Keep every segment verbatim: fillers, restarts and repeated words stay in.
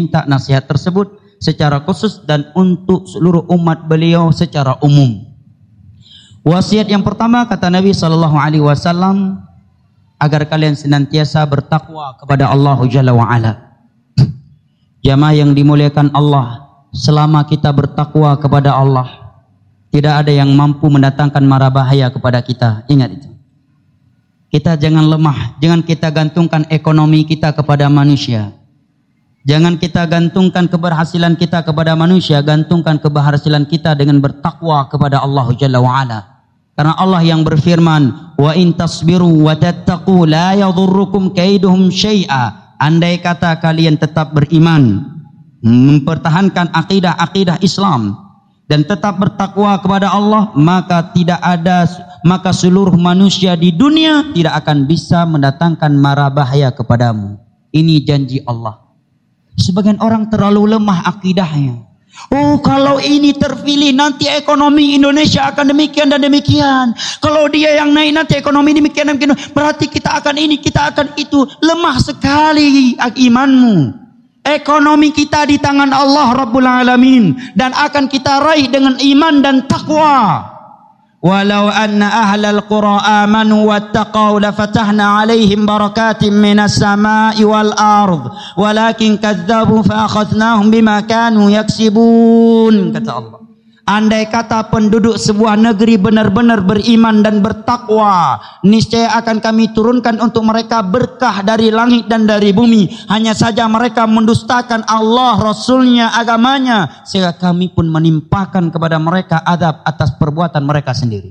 meminta nasihat tersebut secara khusus dan untuk seluruh umat beliau secara umum. Wasiat yang pertama kata Nabi sallallahu alaihi wasallam, agar kalian senantiasa bertakwa kepada Allah Jalla wa Ala. Jamaah yang dimuliakan Allah, selama kita bertakwa kepada Allah, tidak ada yang mampu mendatangkan mara bahaya kepada kita. Ingat itu. Kita jangan lemah, jangan kita gantungkan ekonomi kita kepada manusia. Jangan kita gantungkan keberhasilan kita kepada manusia, gantungkan keberhasilan kita dengan bertakwa kepada Allah Jalla wa Ala. Karena Allah yang berfirman, wa in tasbiru wa tattaqu la yadhurrukum kaiduhum syai'a. Andai kata kalian tetap beriman, mempertahankan akidah-akidah Islam dan tetap bertakwa kepada Allah, maka tidak ada maka seluruh manusia di dunia tidak akan bisa mendatangkan mara bahaya kepadamu. Ini janji Allah. Sebagian orang terlalu lemah akidahnya. Oh, kalau ini terpilih nanti ekonomi Indonesia akan demikian dan demikian. Kalau dia yang naik nanti ekonomi demikian dan demikian. Berarti kita akan ini, kita akan itu. Lemah sekali imanmu. Ekonomi kita di tangan Allah Rabbul Alamin. Dan akan kita raih dengan iman dan takwa. Walau anna ahlal qura amanu wattaqau lafatahna alaihim barakatim minas sama'i wal ard walakin kadzabu fa akhadnahum bima kanu yaksibun, kata Allah. Andai kata penduduk sebuah negeri benar-benar beriman dan bertakwa, niscaya akan kami turunkan untuk mereka berkah dari langit dan dari bumi. Hanya saja mereka mendustakan Allah, Rasulnya, agamanya, sehingga kami pun menimpakan kepada mereka azab atas perbuatan mereka sendiri.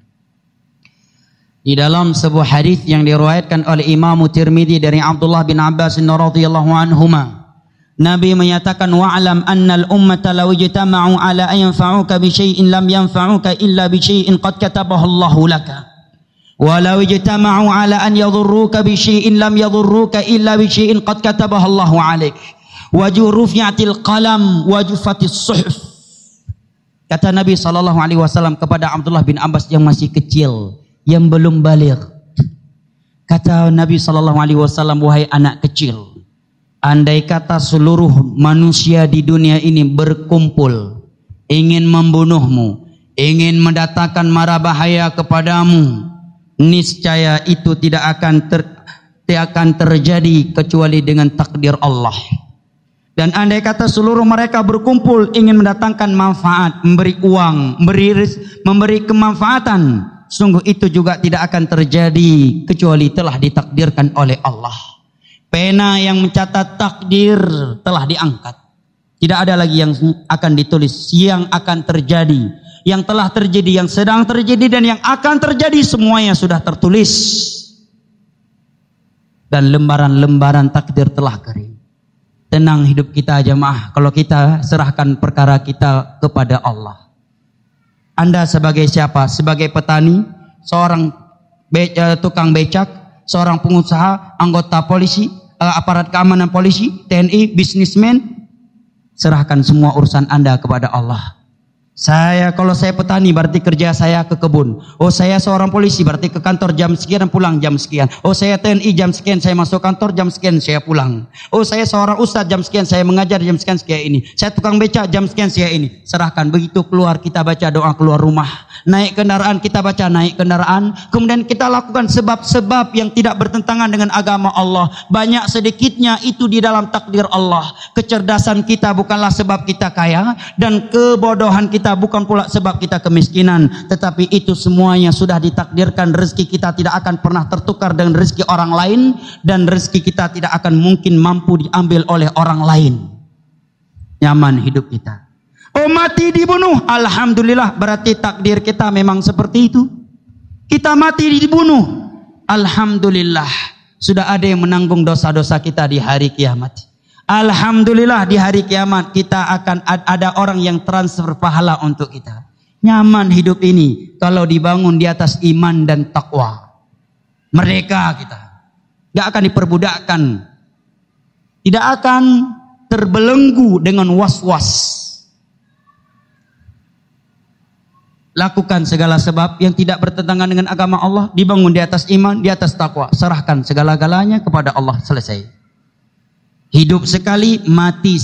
Di dalam sebuah hadis yang diriwayatkan oleh Imam Tirmidzi dari Abdullah bin Abbas radhiyallahu anhuma, Nabi menyatakan, wa'lam annal ummata law ijtama'u ala an yanfa'uka bi syai'in lam yanfa'uka illa bi syai'in qad katabahu Allahu laka wa law ijtama'u ala an yadhurruka bi syai'in lam yadhurruka illa bi syai'in qad katabahu Allahu 'alaik wa rufi'atil qalam wa juffatis suhuf. Kata Nabi sallallahu alaihi wasallam kepada Abdullah bin Abbas yang masih kecil, yang belum baligh. Kata Nabi sallallahu alaihi wasallam, wahai anak kecil, andai kata seluruh manusia di dunia ini berkumpul ingin membunuhmu, ingin mendatangkan mara bahaya kepadamu, niscaya itu tidak akan ter, tidak akan terjadi kecuali dengan takdir Allah. Dan andai kata seluruh mereka berkumpul ingin mendatangkan manfaat, memberi uang, memberi memberi kemanfaatan, sungguh itu juga tidak akan terjadi kecuali telah ditakdirkan oleh Allah. Pena yang mencatat takdir telah diangkat. Tidak ada lagi yang akan ditulis. Yang akan terjadi, yang telah terjadi, yang sedang terjadi, dan yang akan terjadi, semuanya sudah tertulis. Dan lembaran-lembaran takdir telah kering. Tenang hidup kita jemaah, kalau kita serahkan perkara kita kepada Allah. Anda sebagai siapa? Sebagai petani, seorang be- tukang becak, seorang pengusaha, anggota polisi, aparat keamanan polisi, T N I, bisnismen, serahkan semua urusan Anda kepada Allah. Saya, kalau saya petani berarti kerja saya ke kebun. Oh, saya seorang polisi berarti ke kantor jam sekian dan pulang jam sekian. Oh, saya T N I jam sekian saya masuk kantor, jam sekian saya pulang. Oh, saya seorang ustadz jam sekian saya mengajar, jam sekian sekian ini. Saya tukang becak jam sekian sekian ini. Serahkan. Begitu keluar kita baca doa keluar rumah. Naik kendaraan kita baca naik kendaraan. Kemudian kita lakukan sebab-sebab yang tidak bertentangan dengan agama Allah. Banyak sedikitnya itu di dalam takdir Allah. Kecerdasan kita bukanlah sebab kita kaya, dan kebodohan kita bukan pula sebab kita kemiskinan, tetapi itu semuanya sudah ditakdirkan. Rezeki kita tidak akan pernah tertukar dengan rezeki orang lain, dan rezeki kita tidak akan mungkin mampu diambil oleh orang lain. Nyaman hidup kita. Oh, mati dibunuh, alhamdulillah, berarti takdir kita memang seperti itu. Kita mati dibunuh, alhamdulillah, sudah ada yang menanggung dosa-dosa kita di hari kiamat. Alhamdulillah, di hari kiamat kita akan ada orang yang transfer pahala untuk kita. Nyaman hidup ini kalau dibangun di atas iman dan takwa. Mereka kita gak akan diperbudakkan, tidak akan terbelenggu dengan was-was. Lakukan segala sebab yang tidak bertentangan dengan agama Allah, dibangun di atas iman, di atas takwa. Serahkan segala-galanya kepada Allah, selesai. Hidup sekali, mati